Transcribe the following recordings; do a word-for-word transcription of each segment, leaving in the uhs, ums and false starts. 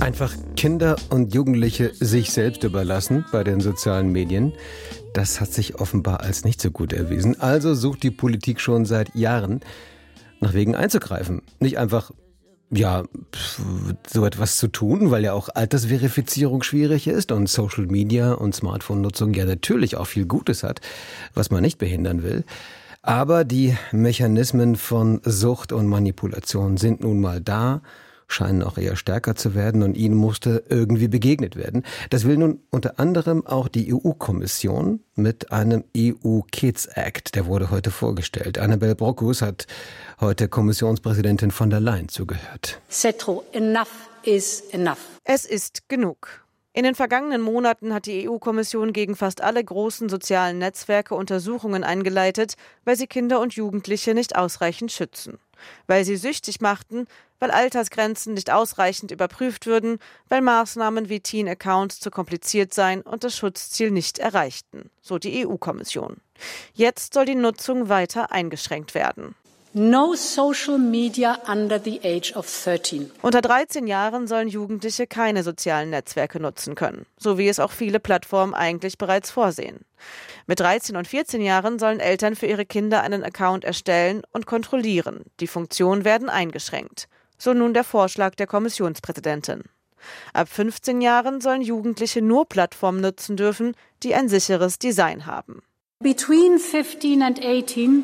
Einfach Kinder und Jugendliche sich selbst überlassen bei den sozialen Medien, das hat sich offenbar als nicht so gut erwiesen. Also sucht die Politik schon seit Jahren nach Wegen einzugreifen. Nicht einfach, ja, so etwas zu tun, weil ja auch Altersverifizierung schwierig ist und Social Media und Smartphone-Nutzung ja natürlich auch viel Gutes hat, was man nicht behindern will. Aber die Mechanismen von Sucht und Manipulation sind nun mal da, scheinen auch eher stärker zu werden und ihnen musste irgendwie begegnet werden. Das will nun unter anderem auch die E U-Kommission mit einem E U-Kids Act. Der wurde heute vorgestellt. Annabel Brockus hat heute Kommissionspräsidentin von der Leyen zugehört. C'est trop. Enough is enough. Es ist genug. In den vergangenen Monaten hat die E U-Kommission gegen fast alle großen sozialen Netzwerke Untersuchungen eingeleitet, weil sie Kinder und Jugendliche nicht ausreichend schützen. Weil sie süchtig machten, weil Altersgrenzen nicht ausreichend überprüft würden, weil Maßnahmen wie Teen-Accounts zu kompliziert seien und das Schutzziel nicht erreichten, so die E U-Kommission. Jetzt soll die Nutzung weiter eingeschränkt werden. No social media under the age of thirteen. Unter dreizehn Jahren sollen Jugendliche keine sozialen Netzwerke nutzen können, so wie es auch viele Plattformen eigentlich bereits vorsehen. Mit dreizehn und vierzehn Jahren sollen Eltern für ihre Kinder einen Account erstellen und kontrollieren. Die Funktionen werden eingeschränkt. So nun der Vorschlag der Kommissionspräsidentin. Ab fünfzehn Jahren sollen Jugendliche nur Plattformen nutzen dürfen, die ein sicheres Design haben. Between fifteen and eighteen,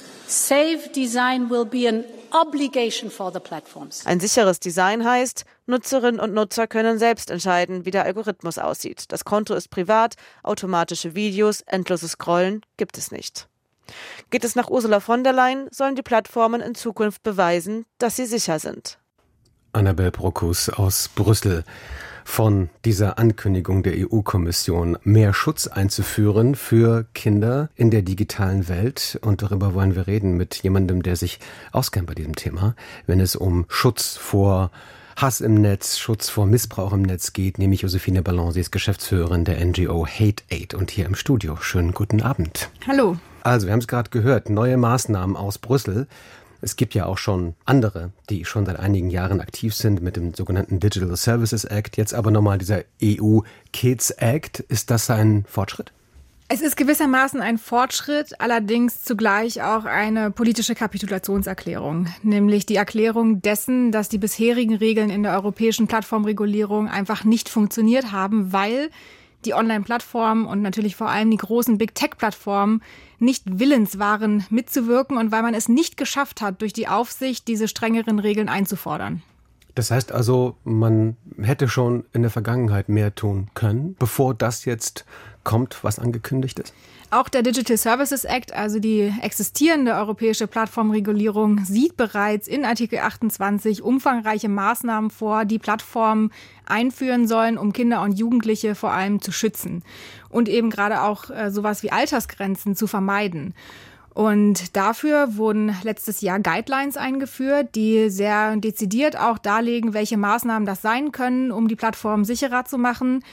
safe design will be an obligation for the platforms. Ein sicheres Design heißt, Nutzerinnen und Nutzer können selbst entscheiden, wie der Algorithmus aussieht. Das Konto ist privat, automatische Videos, endloses Scrollen gibt es nicht. Geht es nach Ursula von der Leyen, sollen die Plattformen in Zukunft beweisen, dass sie sicher sind. Annabel Brockus aus Brüssel. Von dieser Ankündigung der E U-Kommission, mehr Schutz einzuführen für Kinder in der digitalen Welt. Und darüber wollen wir reden mit jemandem, der sich auskennt bei diesem Thema, wenn es um Schutz vor Hass im Netz, Schutz vor Missbrauch im Netz geht, nämlich Josephine Ballon. Sie ist Geschäftsführerin der N G O Hate Aid und hier im Studio. Schönen guten Abend. Hallo. Also, wir haben es gerade gehört, neue Maßnahmen aus Brüssel. Es gibt ja auch schon andere, die schon seit einigen Jahren aktiv sind mit dem sogenannten Digital Services Act. Jetzt aber nochmal dieser E U-Kids Act. Ist das ein Fortschritt? Es ist gewissermaßen ein Fortschritt, allerdings zugleich auch eine politische Kapitulationserklärung. Nämlich die Erklärung dessen, dass die bisherigen Regeln in der europäischen Plattformregulierung einfach nicht funktioniert haben, weil die Online-Plattformen und natürlich vor allem die großen Big-Tech-Plattformen nicht willens waren, mitzuwirken und weil man es nicht geschafft hat, durch die Aufsicht diese strengeren Regeln einzufordern. Das heißt also, man hätte schon in der Vergangenheit mehr tun können, bevor das jetzt kommt, was angekündigt ist? Auch der Digital Services Act, also die existierende europäische Plattformregulierung, sieht bereits in Artikel achtundzwanzig umfangreiche Maßnahmen vor, die Plattformen einführen sollen, um Kinder und Jugendliche vor allem zu schützen und eben gerade auch äh, sowas wie Altersgrenzen zu vermeiden. Und dafür wurden letztes Jahr Guidelines eingeführt, die sehr dezidiert auch darlegen, welche Maßnahmen das sein können, um die Plattform sicherer zu machen.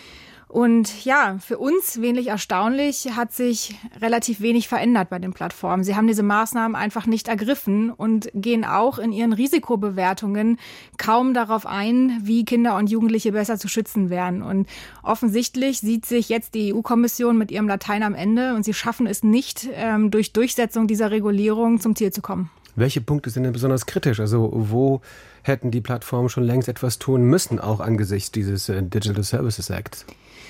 Und ja, für uns wenig erstaunlich hat sich relativ wenig verändert bei den Plattformen. Sie haben diese Maßnahmen einfach nicht ergriffen und gehen auch in ihren Risikobewertungen kaum darauf ein, wie Kinder und Jugendliche besser zu schützen wären. Und offensichtlich sieht sich jetzt die E U-Kommission mit ihrem Latein am Ende und sie schaffen es nicht, ähm, durch Durchsetzung dieser Regulierung zum Ziel zu kommen. Welche Punkte sind denn besonders kritisch? Also wo hätten die Plattformen schon längst etwas tun müssen, auch angesichts dieses äh, Digital Services Act?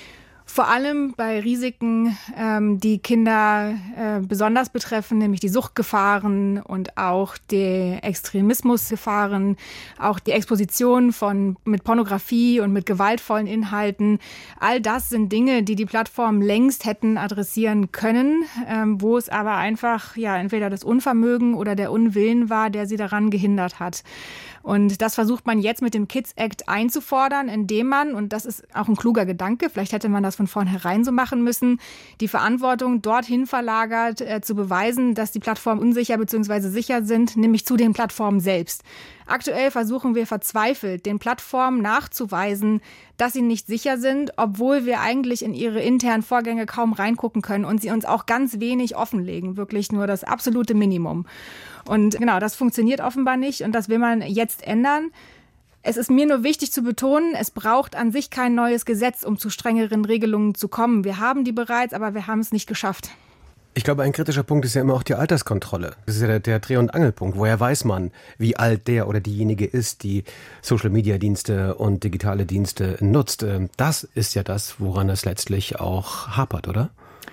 Vor allem bei Risiken, ähm, die Kinder äh, besonders betreffen, nämlich die Suchtgefahren und auch die Extremismusgefahren, auch die Exposition von mit Pornografie und mit gewaltvollen Inhalten. All das sind Dinge, die die Plattformen längst hätten adressieren können, ähm, wo es aber einfach ja entweder das Unvermögen oder der Unwillen war, der sie daran gehindert hat. Und das versucht man jetzt mit dem Kids Act einzufordern, indem man, und das ist auch ein kluger Gedanke, vielleicht hätte man das von vornherein so machen müssen, die Verantwortung dorthin verlagert, äh, zu beweisen, dass die Plattformen unsicher bzw. sicher sind, nämlich zu den Plattformen selbst. Aktuell versuchen wir verzweifelt, den Plattformen nachzuweisen, dass sie nicht sicher sind, obwohl wir eigentlich in ihre internen Vorgänge kaum reingucken können und sie uns auch ganz wenig offenlegen, wirklich nur das absolute Minimum. Und genau, das funktioniert offenbar nicht und das will man jetzt ändern. Es ist mir nur wichtig zu betonen, es braucht an sich kein neues Gesetz, um zu strengeren Regelungen zu kommen. Wir haben die bereits, aber wir haben es nicht geschafft. Ich glaube, ein kritischer Punkt ist ja immer auch die Alterskontrolle. Das ist ja der, der Dreh- und Angelpunkt. Woher weiß man, wie alt der oder diejenige ist, die Social-Media-Dienste und digitale Dienste nutzt? Das ist ja das, woran es letztlich auch hapert, oder?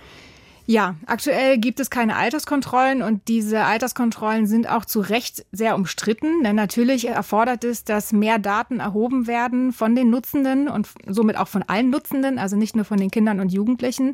Ja, aktuell gibt es keine Alterskontrollen und diese Alterskontrollen sind auch zu Recht sehr umstritten. Denn natürlich erfordert es, dass mehr Daten erhoben werden von den Nutzenden und somit auch von allen Nutzenden, also nicht nur von den Kindern und Jugendlichen.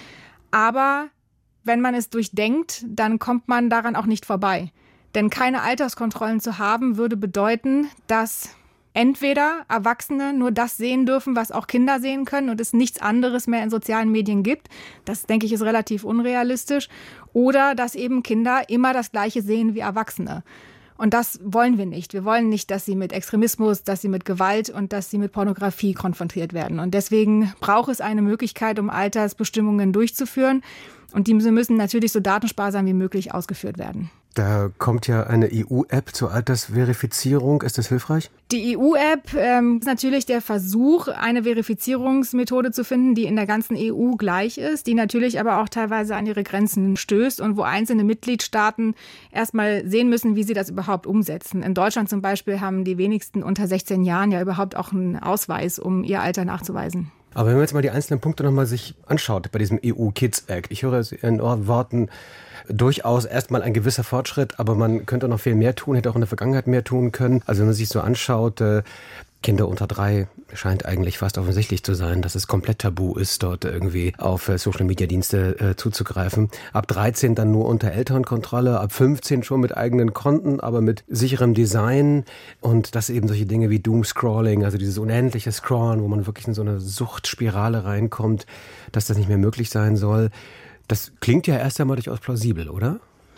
Aber wenn man es durchdenkt, dann kommt man daran auch nicht vorbei. Denn keine Alterskontrollen zu haben, würde bedeuten, dass entweder Erwachsene nur das sehen dürfen, was auch Kinder sehen können und es nichts anderes mehr in sozialen Medien gibt. Das, denke ich, ist relativ unrealistisch. Oder dass eben Kinder immer das Gleiche sehen wie Erwachsene. Und das wollen wir nicht. Wir wollen nicht, dass sie mit Extremismus, dass sie mit Gewalt und dass sie mit Pornografie konfrontiert werden. Und deswegen braucht es eine Möglichkeit, um Altersbestimmungen durchzuführen. Und die müssen natürlich so datensparsam wie möglich ausgeführt werden. Da kommt ja eine E U-App zur Altersverifizierung. Ist das hilfreich? Die E U-App ähm, ist natürlich der Versuch, eine Verifizierungsmethode zu finden, die in der ganzen E U gleich ist, die natürlich aber auch teilweise an ihre Grenzen stößt und wo einzelne Mitgliedstaaten erstmal sehen müssen, wie sie das überhaupt umsetzen. In Deutschland zum Beispiel haben die wenigsten unter sechzehn Jahren ja überhaupt auch einen Ausweis, um ihr Alter nachzuweisen. Aber wenn man jetzt mal die einzelnen Punkte nochmal sich anschaut bei diesem E U-Kids-Act, ich höre es in Worten durchaus erstmal ein gewisser Fortschritt, aber man könnte noch viel mehr tun, hätte auch in der Vergangenheit mehr tun können. Also wenn man sich so anschaut, äh, Kinder unter drei scheint eigentlich fast offensichtlich zu sein, dass es komplett tabu ist, dort irgendwie auf äh, Social-Media-Dienste äh, zuzugreifen. Ab dreizehn dann nur unter Elternkontrolle, ab fünfzehn schon mit eigenen Konten, aber mit sicherem Design und dass eben solche Dinge wie Doomscrolling, also dieses unendliche Scrollen, wo man wirklich in so eine Suchtspirale reinkommt, dass das nicht mehr möglich sein soll. Das klingt ja erst einmal durchaus plausibel, oder?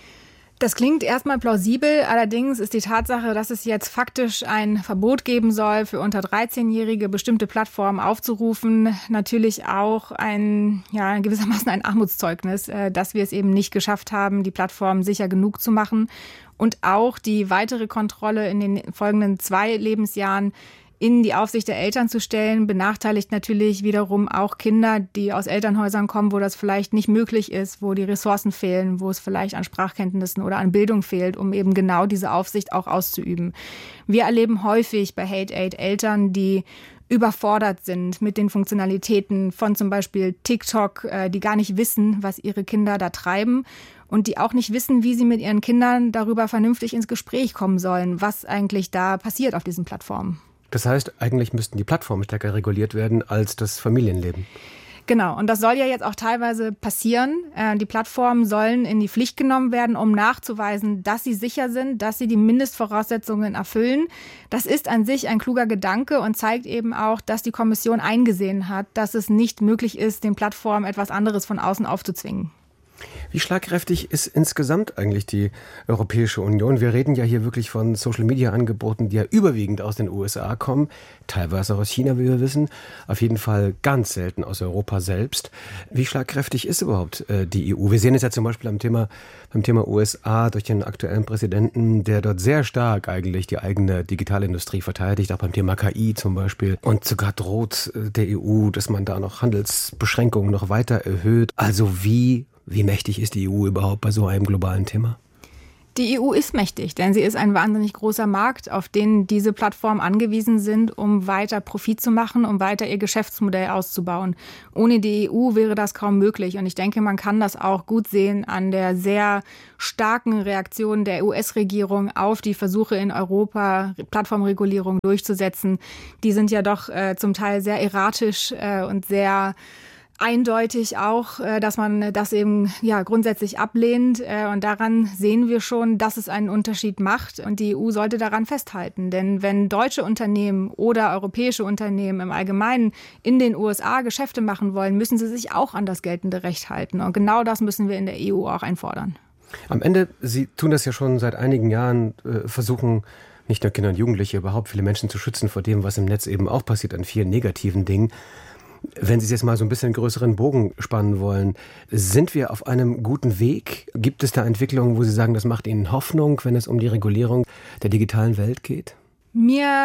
Das klingt erstmal plausibel, allerdings ist die Tatsache, dass es jetzt faktisch ein Verbot geben soll, für unter dreizehnjährige bestimmte Plattformen aufzurufen, natürlich auch ein, ja, gewissermaßen ein Armutszeugnis, dass wir es eben nicht geschafft haben, die Plattformen sicher genug zu machen und auch die weitere Kontrolle in den folgenden zwei Lebensjahren in die Aufsicht der Eltern zu stellen, benachteiligt natürlich wiederum auch Kinder, die aus Elternhäusern kommen, wo das vielleicht nicht möglich ist, wo die Ressourcen fehlen, wo es vielleicht an Sprachkenntnissen oder an Bildung fehlt, um eben genau diese Aufsicht auch auszuüben. Wir erleben häufig bei Hate Aid Eltern, die überfordert sind mit den Funktionalitäten von zum Beispiel TikTok, die gar nicht wissen, was ihre Kinder da treiben und die auch nicht wissen, wie sie mit ihren Kindern darüber vernünftig ins Gespräch kommen sollen, was eigentlich da passiert auf diesen Plattformen. Das heißt, eigentlich müssten die Plattformen stärker reguliert werden als das Familienleben. Genau, und das soll ja jetzt auch teilweise passieren. Die Plattformen sollen in die Pflicht genommen werden, um nachzuweisen, dass sie sicher sind, dass sie die Mindestvoraussetzungen erfüllen. Das ist an sich ein kluger Gedanke und zeigt eben auch, dass die Kommission eingesehen hat, dass es nicht möglich ist, den Plattformen etwas anderes von außen aufzuzwingen. Wie schlagkräftig ist insgesamt eigentlich die Europäische Union? Wir reden ja hier wirklich von Social-Media-Angeboten, die ja überwiegend aus den U S A kommen, teilweise auch aus China, wie wir wissen, auf jeden Fall ganz selten aus Europa selbst. Wie schlagkräftig ist überhaupt äh, die E U? Wir sehen es ja zum Beispiel am Thema, beim Thema U S A durch den aktuellen Präsidenten, der dort sehr stark eigentlich die eigene Digitalindustrie verteidigt, auch beim Thema K I zum Beispiel. Und sogar droht äh, der E U, dass man da noch Handelsbeschränkungen noch weiter erhöht. Also wie Wie mächtig ist die E U überhaupt bei so einem globalen Thema? Die E U ist mächtig, denn sie ist ein wahnsinnig großer Markt, auf den diese Plattformen angewiesen sind, um weiter Profit zu machen, um weiter ihr Geschäftsmodell auszubauen. Ohne die E U wäre das kaum möglich. Und ich denke, man kann das auch gut sehen an der sehr starken Reaktion der U S-Regierung auf die Versuche in Europa, Plattformregulierung durchzusetzen. Die sind ja doch äh, zum Teil sehr erratisch äh, und sehr eindeutig auch, dass man das eben ja grundsätzlich ablehnt. Und daran sehen wir schon, dass es einen Unterschied macht. Und die E U sollte daran festhalten. Denn wenn deutsche Unternehmen oder europäische Unternehmen im Allgemeinen in den U S A Geschäfte machen wollen, müssen sie sich auch an das geltende Recht halten. Und genau das müssen wir in der E U auch einfordern. Am Ende, Sie tun das ja schon seit einigen Jahren, äh, versuchen nicht nur Kinder und Jugendliche, überhaupt viele Menschen zu schützen vor dem, was im Netz eben auch passiert an vielen negativen Dingen. Wenn Sie jetzt mal so ein bisschen größeren Bogen spannen wollen, sind wir auf einem guten Weg? Gibt es da Entwicklungen, wo Sie sagen, das macht Ihnen Hoffnung, wenn es um die Regulierung der digitalen Welt geht? Mir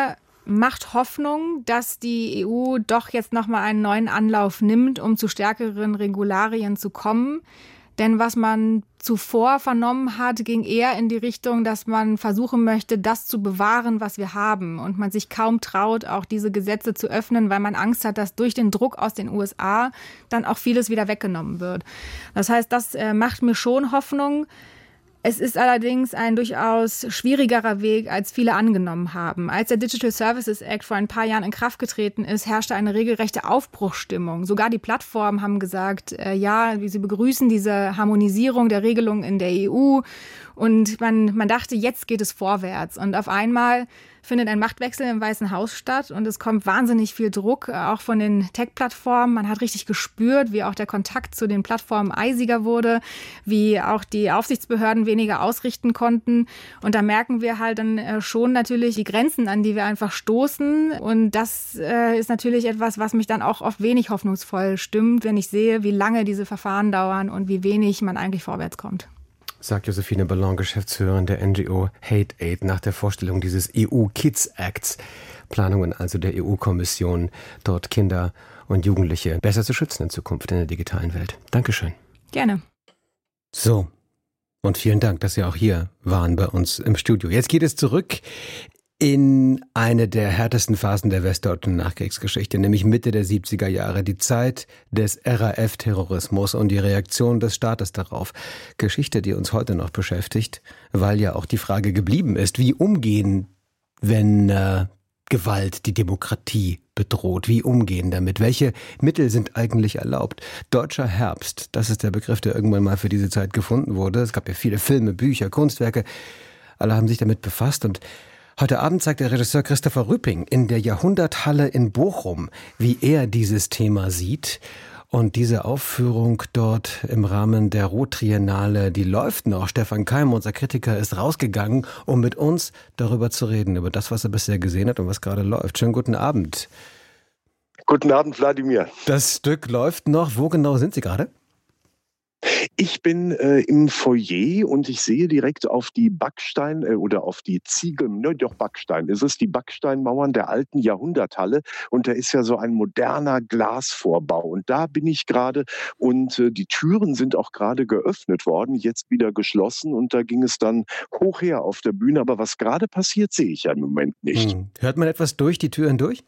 macht Hoffnung, dass die E U doch jetzt nochmal einen neuen Anlauf nimmt, um zu stärkeren Regularien zu kommen. Denn was man zuvor vernommen hat, ging eher in die Richtung, dass man versuchen möchte, das zu bewahren, was wir haben. Und man sich kaum traut, auch diese Gesetze zu öffnen, weil man Angst hat, dass durch den Druck aus den U S A dann auch vieles wieder weggenommen wird. Das heißt, das äh, macht mir schon Hoffnung. Es ist allerdings ein durchaus schwierigerer Weg, als viele angenommen haben. Als der Digital Services Act vor ein paar Jahren in Kraft getreten ist, herrschte eine regelrechte Aufbruchsstimmung. Sogar die Plattformen haben gesagt, äh, ja, sie begrüßen diese Harmonisierung der Regelungen in der E U. Und man, man dachte, jetzt geht es vorwärts. Und auf einmal findet ein Machtwechsel im Weißen Haus statt und es kommt wahnsinnig viel Druck, auch von den Tech-Plattformen. Man hat richtig gespürt, wie auch der Kontakt zu den Plattformen eisiger wurde, wie auch die Aufsichtsbehörden weniger ausrichten konnten. Und da merken wir halt dann schon natürlich die Grenzen, an die wir einfach stoßen. Und das äh, ist natürlich etwas, was mich dann auch oft wenig hoffnungsvoll stimmt, wenn ich sehe, wie lange diese Verfahren dauern und wie wenig man eigentlich vorwärts kommt. Sagt Josephine Ballon, Geschäftsführerin der N G O Hate Aid, nach der Vorstellung dieses E U-Kids-Acts. Planungen also der E U-Kommission, dort Kinder und Jugendliche besser zu schützen in Zukunft in der digitalen Welt. Dankeschön. Gerne. So, und vielen Dank, dass Sie auch hier waren bei uns im Studio. Jetzt geht es zurück in eine der härtesten Phasen der westdeutschen Nachkriegsgeschichte, nämlich Mitte der siebziger Jahre, die Zeit des R A F-Terrorismus und die Reaktion des Staates darauf. Geschichte, die uns heute noch beschäftigt, weil ja auch die Frage geblieben ist, wie umgehen, wenn äh, Gewalt die Demokratie bedroht, wie umgehen damit, welche Mittel sind eigentlich erlaubt. Deutscher Herbst, das ist der Begriff, der irgendwann mal für diese Zeit gefunden wurde. Es gab ja viele Filme, Bücher, Kunstwerke, alle haben sich damit befasst und heute Abend zeigt der Regisseur Christopher Rüpping in der Jahrhunderthalle in Bochum, wie er dieses Thema sieht. Und diese Aufführung dort im Rahmen der Ruhr-Triennale, die läuft noch. Stefan Keim, unser Kritiker, ist rausgegangen, um mit uns darüber zu reden, über das, was er bisher gesehen hat und was gerade läuft. Schönen guten Abend. Guten Abend, Wladimir. Das Stück läuft noch. Wo genau sind Sie gerade? Ich bin äh, im Foyer und ich sehe direkt auf die Backstein äh, oder auf die Ziegel, ne, doch Backstein ist es, die Backsteinmauern der alten Jahrhunderthalle und da ist ja so ein moderner Glasvorbau und da bin ich gerade und äh, die Türen sind auch gerade geöffnet worden, jetzt wieder geschlossen und da ging es dann hoch her auf der Bühne, aber was gerade passiert, sehe ich ja im Moment nicht. Hm. Hört man etwas durch die Tür hindurch?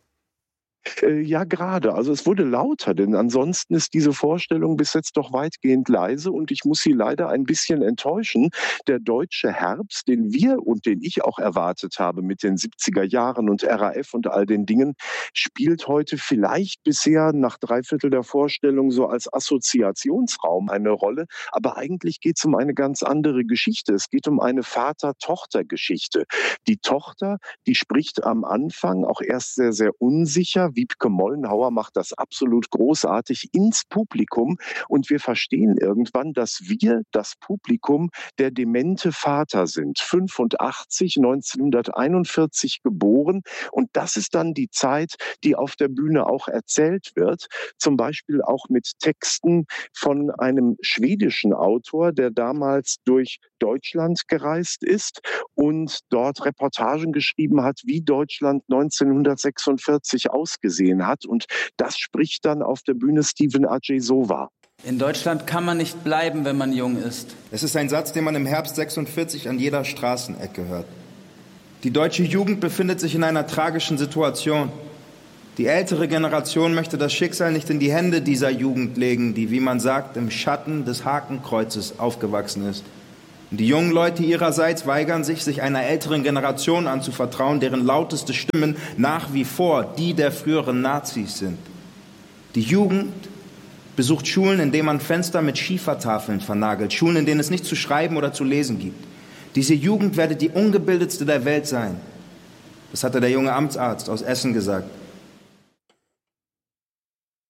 Äh, ja, gerade. Also es wurde lauter, denn ansonsten ist diese Vorstellung bis jetzt doch weitgehend leise und ich muss Sie leider ein bisschen enttäuschen. Der deutsche Herbst, den wir und den ich auch erwartet habe mit den siebziger Jahren und R A F und all den Dingen, spielt heute vielleicht bisher nach dreiviertel der Vorstellung so als Assoziationsraum eine Rolle. Aber eigentlich geht es um eine ganz andere Geschichte. Es geht um eine Vater-Tochter-Geschichte. Die Tochter, die spricht am Anfang auch erst sehr, sehr unsicher. Wiebke Mollenhauer macht das absolut großartig ins Publikum und wir verstehen irgendwann, dass wir, das Publikum, der demente Vater sind. fünfundachtzig, neunzehnhunderteinundvierzig geboren und das ist dann die Zeit, die auf der Bühne auch erzählt wird. Zum Beispiel auch mit Texten von einem schwedischen Autor, der damals durch Deutschland gereist ist und dort Reportagen geschrieben hat, wie Deutschland neunzehnhundertsechsundvierzig ausgesehen hat. Und das spricht dann auf der Bühne Steven Adjei-Sova. In Deutschland kann man nicht bleiben, wenn man jung ist. Es ist ein Satz, den man im Herbst sechsundvierzig an jeder Straßenecke hört. Die deutsche Jugend befindet sich in einer tragischen Situation. Die ältere Generation möchte das Schicksal nicht in die Hände dieser Jugend legen, die, wie man sagt, im Schatten des Hakenkreuzes aufgewachsen ist. Und die jungen Leute ihrerseits weigern sich, sich einer älteren Generation anzuvertrauen, deren lauteste Stimmen nach wie vor die der früheren Nazis sind. Die Jugend besucht Schulen, in denen man Fenster mit Schiefertafeln vernagelt, Schulen, in denen es nichts zu schreiben oder zu lesen gibt. Diese Jugend werde die ungebildetste der Welt sein. Das hatte der junge Amtsarzt aus Essen gesagt.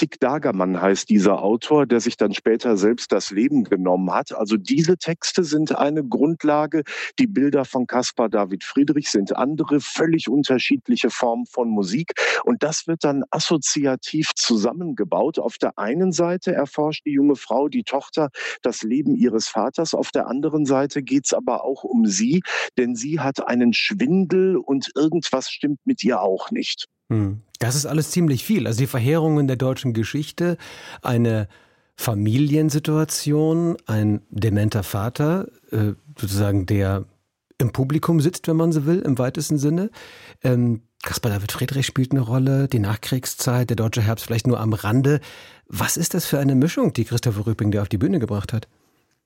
Stig Dagermann heißt dieser Autor, der sich dann später selbst das Leben genommen hat. Also diese Texte sind eine Grundlage. Die Bilder von Caspar David Friedrich sind andere, völlig unterschiedliche Formen von Musik. Und das wird dann assoziativ zusammengebaut. Auf der einen Seite erforscht die junge Frau, die Tochter, das Leben ihres Vaters. Auf der anderen Seite geht es aber auch um sie, denn sie hat einen Schwindel und irgendwas stimmt mit ihr auch nicht. Das ist alles ziemlich viel. Also die Verheerungen der deutschen Geschichte, eine Familiensituation, ein dementer Vater, äh, sozusagen der im Publikum sitzt, wenn man so will, im weitesten Sinne. Ähm, Caspar David Friedrich spielt eine Rolle, die Nachkriegszeit, der deutsche Herbst vielleicht nur am Rande. Was ist das für eine Mischung, die Christopher Rüping da auf die Bühne gebracht hat?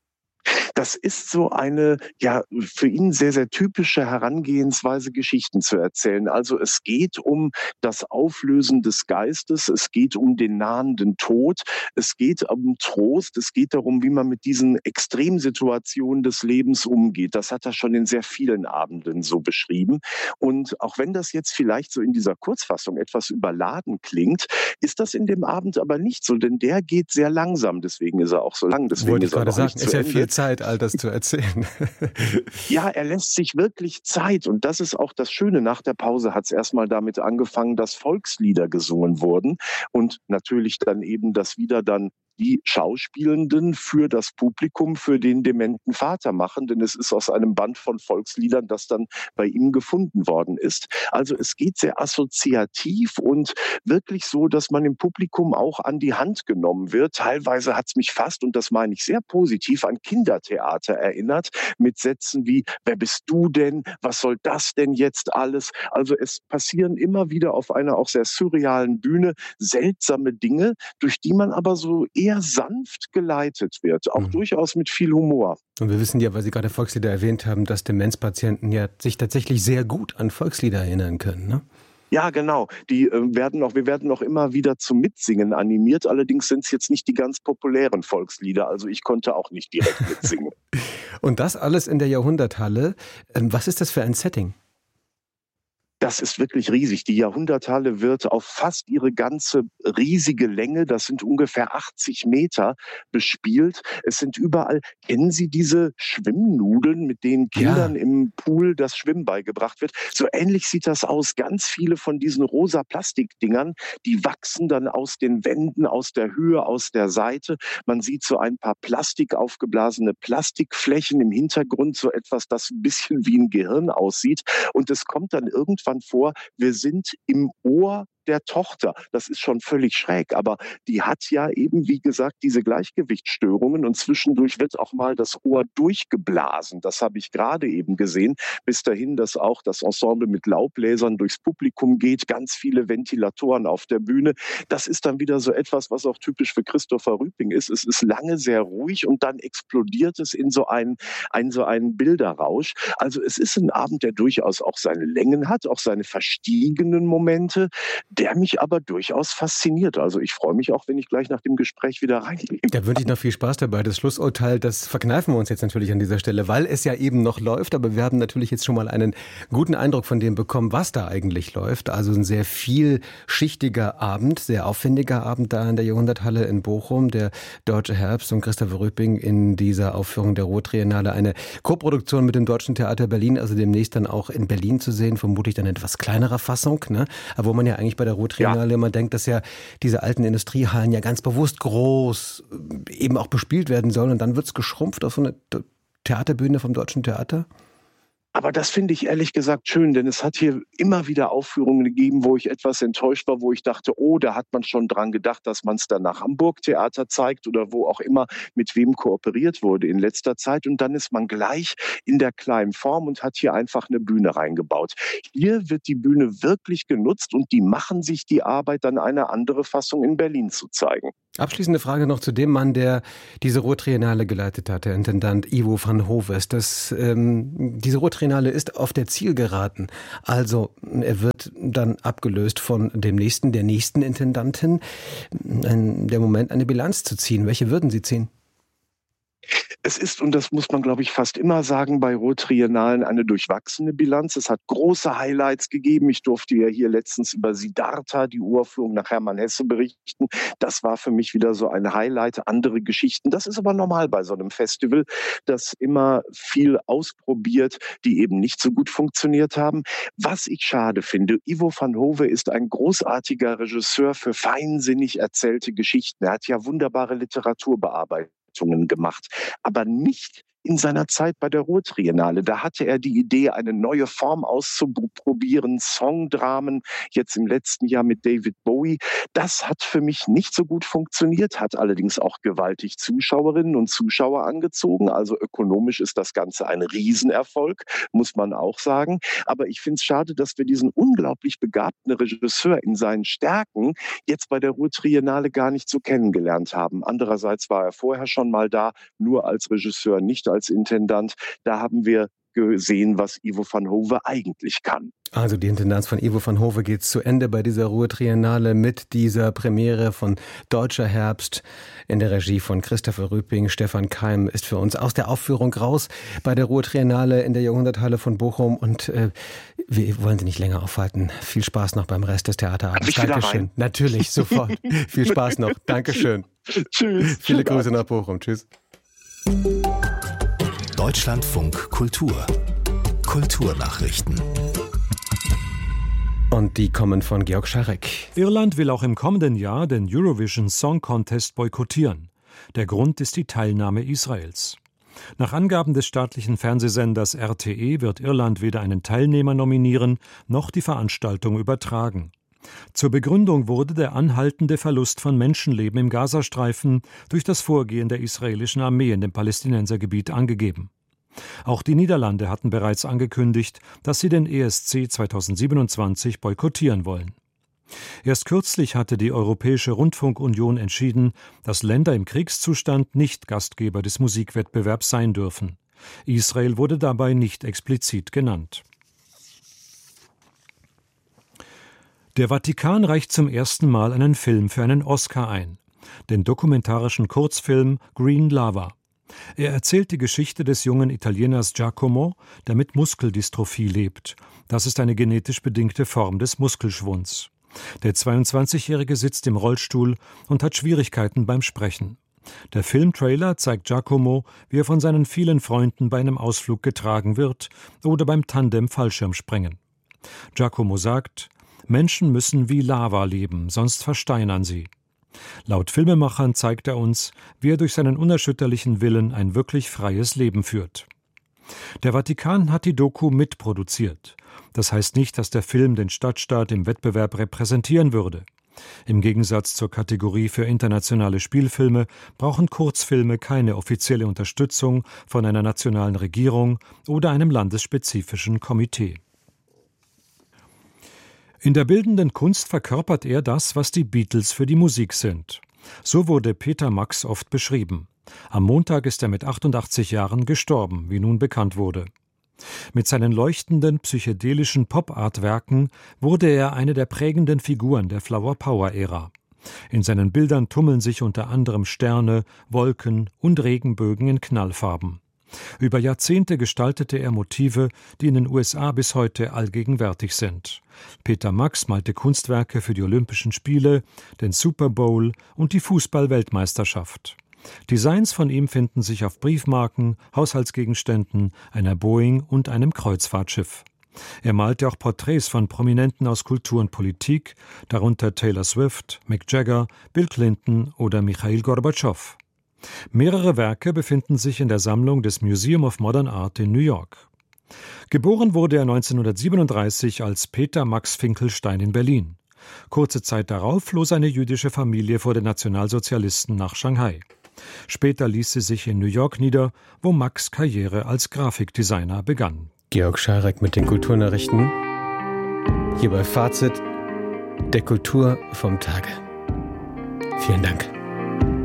Das ist so eine, ja, für ihn sehr, sehr typische Herangehensweise, Geschichten zu erzählen. Also es geht um das Auflösen des Geistes, es geht um den nahenden Tod, es geht um Trost, es geht darum, wie man mit diesen Extremsituationen des Lebens umgeht. Das hat er schon in sehr vielen Abenden so beschrieben. Und auch wenn das jetzt vielleicht so in dieser Kurzfassung etwas überladen klingt, ist das in dem Abend aber nicht so, denn der geht sehr langsam, deswegen ist er auch so lang. Deswegen Wollte ich ist er gerade noch sagen, nicht zu ist ja Ende. viel Zeit, all das zu erzählen. Ja, er lässt sich wirklich Zeit und das ist auch das Schöne. Nach der Pause hat es erstmal damit angefangen, dass Volkslieder gesungen wurden und natürlich dann eben, dass wieder dann die Schauspielenden für das Publikum, für den dementen Vater machen, denn es ist aus einem Band von Volksliedern, das dann bei ihm gefunden worden ist. Also es geht sehr assoziativ und wirklich so, dass man im Publikum auch an die Hand genommen wird. Teilweise hat es mich fast, und das meine ich sehr positiv, an Kindertheater erinnert, mit Sätzen wie, wer bist du denn? Was soll das denn jetzt alles? Also es passieren immer wieder auf einer auch sehr surrealen Bühne seltsame Dinge, durch die man aber so eher sanft geleitet wird, auch mhm. durchaus mit viel Humor. Und wir wissen ja, weil Sie gerade Volkslieder erwähnt haben, dass Demenzpatienten ja sich tatsächlich sehr gut an Volkslieder erinnern können, ne? Ja, genau. Die äh, werden auch, wir werden auch immer wieder zum Mitsingen animiert. Allerdings sind es jetzt nicht die ganz populären Volkslieder. Also ich konnte auch nicht direkt mitsingen. Und das alles in der Jahrhunderthalle. Ähm, was ist das für ein Setting? Das ist wirklich riesig. Die Jahrhunderthalle wird auf fast ihre ganze riesige Länge, das sind ungefähr achtzig Meter, bespielt. Es sind überall, kennen Sie diese Schwimmnudeln, mit denen Kindern ja. im Pool das Schwimmen beigebracht wird? So ähnlich sieht das aus. Ganz viele von diesen rosa Plastikdingern, die wachsen dann aus den Wänden, aus der Höhe, aus der Seite. Man sieht so ein paar Plastik aufgeblasene Plastikflächen im Hintergrund, so etwas, das ein bisschen wie ein Gehirn aussieht. Und es kommt dann irgendwann vor, wir sind im Ohr der Tochter. Das ist schon völlig schräg, aber die hat ja eben, wie gesagt, diese Gleichgewichtsstörungen und zwischendurch wird auch mal das Ohr durchgeblasen. Das habe ich gerade eben gesehen. Bis dahin, dass auch das Ensemble mit Laubbläsern durchs Publikum geht, ganz viele Ventilatoren auf der Bühne. Das ist dann wieder so etwas, was auch typisch für Christopher Rüping ist. Es ist lange sehr ruhig und dann explodiert es in so einen, einen, so einen Bilderrausch. Also es ist ein Abend, der durchaus auch seine Längen hat, auch seine verstiegenen Momente, der mich aber durchaus fasziniert. Also ich freue mich auch, wenn ich gleich nach dem Gespräch wieder reingehe. Da wünsche ich noch viel Spaß dabei. Das Schlussurteil, das verkneifen wir uns jetzt natürlich an dieser Stelle, weil es ja eben noch läuft. Aber wir haben natürlich jetzt schon mal einen guten Eindruck von dem bekommen, was da eigentlich läuft. Also ein sehr vielschichtiger Abend, sehr aufwendiger Abend da in der Jahrhunderthalle in Bochum. Der Deutsche Herbst und Christopher Rüping in dieser Aufführung der Ruhr-Triennale. Eine Koproduktion mit dem Deutschen Theater Berlin, also demnächst dann auch in Berlin zu sehen. Vermutlich dann in etwas kleinerer Fassung, ne? Aber wo man ja eigentlich bei der Ruhr-Triennale ja. man denkt, dass ja diese alten Industriehallen ja ganz bewusst groß eben auch bespielt werden sollen und dann wird es geschrumpft auf so eine Theaterbühne vom Deutschen Theater? Aber das finde ich ehrlich gesagt schön, denn es hat hier immer wieder Aufführungen gegeben, wo ich etwas enttäuscht war, wo ich dachte, oh, da hat man schon dran gedacht, dass man es dann nach Hamburg-Theater zeigt oder wo auch immer, mit wem kooperiert wurde in letzter Zeit. Und dann ist man gleich in der kleinen Form und hat hier einfach eine Bühne reingebaut. Hier wird die Bühne wirklich genutzt und die machen sich die Arbeit, dann eine andere Fassung in Berlin zu zeigen. Abschließende Frage noch zu dem Mann, der diese Ruhr-Triennale geleitet hat, der Intendant Ivo van Hoves. Das, ähm, diese Ruhr-Triennale ist auf der Zielgeraden. Also er wird dann abgelöst von dem nächsten, der nächsten Intendantin. Ein, der Moment, eine Bilanz zu ziehen. Welche würden Sie ziehen? Es ist, und das muss man, glaube ich, fast immer sagen, bei Ruhrtriennalen eine durchwachsene Bilanz. Es hat große Highlights gegeben. Ich durfte ja hier letztens über Siddhartha, die Uraufführung nach Hermann Hesse, berichten. Das war für mich wieder so ein Highlight. Andere Geschichten. Das ist aber normal bei so einem Festival, das immer viel ausprobiert, die eben nicht so gut funktioniert haben. Was ich schade finde, Ivo van Hove ist ein großartiger Regisseur für feinsinnig erzählte Geschichten. Er hat ja wunderbare Literaturbearbeitungen gemacht, aber nicht in seiner Zeit bei der Ruhrtriennale. Da hatte er die Idee, eine neue Form auszuprobieren, Songdramen, jetzt im letzten Jahr mit David Bowie. Das hat für mich nicht so gut funktioniert, hat allerdings auch gewaltig Zuschauerinnen und Zuschauer angezogen. Also ökonomisch ist das Ganze ein Riesenerfolg, muss man auch sagen. Aber ich finde es schade, dass wir diesen unglaublich begabten Regisseur in seinen Stärken jetzt bei der Ruhrtriennale gar nicht so kennengelernt haben. Andererseits war er vorher schon mal da, nur als Regisseur, nicht als als Intendant. Da haben wir gesehen, was Ivo van Hove eigentlich kann. Also die Intendanz von Ivo van Hove geht zu Ende bei dieser Ruhrtriennale mit dieser Premiere von Deutscher Herbst in der Regie von Christopher Rüping. Stefan Keim ist für uns aus der Aufführung raus bei der Ruhrtriennale in der Jahrhunderthalle von Bochum und äh, wir wollen Sie nicht länger aufhalten. Viel Spaß noch beim Rest des Theaterabends. Dankeschön. Natürlich, sofort. Viel Spaß noch. Dankeschön. Tschüss. Viele Grüße nach Bochum. Tschüss. Deutschlandfunk Kultur. Kulturnachrichten. Und die kommen von Georg Scharek. Irland will auch im kommenden Jahr den Eurovision Song Contest boykottieren. Der Grund ist die Teilnahme Israels. Nach Angaben des staatlichen Fernsehsenders R T E wird Irland weder einen Teilnehmer nominieren, noch die Veranstaltung übertragen. Zur Begründung wurde der anhaltende Verlust von Menschenleben im Gazastreifen durch das Vorgehen der israelischen Armee in dem Palästinensergebiet angegeben. Auch die Niederlande hatten bereits angekündigt, dass sie den E S C zweitausendsiebenundzwanzig boykottieren wollen. Erst kürzlich hatte die Europäische Rundfunkunion entschieden, dass Länder im Kriegszustand nicht Gastgeber des Musikwettbewerbs sein dürfen. Israel wurde dabei nicht explizit genannt. Der Vatikan reicht zum ersten Mal einen Film für einen Oscar ein, den dokumentarischen Kurzfilm Green Lava. Er erzählt die Geschichte des jungen Italieners Giacomo, der mit Muskeldystrophie lebt. Das ist eine genetisch bedingte Form des Muskelschwunds. Der zweiundzwanzigjährige sitzt im Rollstuhl und hat Schwierigkeiten beim Sprechen. Der Filmtrailer zeigt Giacomo, wie er von seinen vielen Freunden bei einem Ausflug getragen wird oder beim Tandem-Fallschirmspringen. Giacomo sagt: Menschen müssen wie Lava leben, sonst versteinern sie. Laut Filmemachern zeigt er uns, wie er durch seinen unerschütterlichen Willen ein wirklich freies Leben führt. Der Vatikan hat die Doku mitproduziert. Das heißt nicht, dass der Film den Stadtstaat im Wettbewerb repräsentieren würde. Im Gegensatz zur Kategorie für internationale Spielfilme brauchen Kurzfilme keine offizielle Unterstützung von einer nationalen Regierung oder einem landesspezifischen Komitee. In der bildenden Kunst verkörpert er das, was die Beatles für die Musik sind. So wurde Peter Max oft beschrieben. Am Montag ist er mit achtundachtzig Jahren gestorben, wie nun bekannt wurde. Mit seinen leuchtenden, psychedelischen Pop-Art-Werken wurde er eine der prägenden Figuren der Flower-Power-Ära. In seinen Bildern tummeln sich unter anderem Sterne, Wolken und Regenbögen in Knallfarben. Über Jahrzehnte gestaltete er Motive, die in den U S A bis heute allgegenwärtig sind. Peter Max malte Kunstwerke für die Olympischen Spiele, den Super Bowl und die Fußball-Weltmeisterschaft. Designs von ihm finden sich auf Briefmarken, Haushaltsgegenständen, einer Boeing und einem Kreuzfahrtschiff. Er malte auch Porträts von Prominenten aus Kultur und Politik, darunter Taylor Swift, Mick Jagger, Bill Clinton oder Michail Gorbatschow. Mehrere Werke befinden sich in der Sammlung des Museum of Modern Art in New York. Geboren wurde er neunzehnhundertsiebenunddreißig als Peter Max Finkelstein in Berlin. Kurze Zeit darauf floh seine jüdische Familie vor den Nationalsozialisten nach Shanghai. Später ließ sie sich in New York nieder, wo Max' Karriere als Grafikdesigner begann. Georg Scharek mit den Kulturnachrichten. Hier bei Fazit der Kultur vom Tage. Vielen Dank.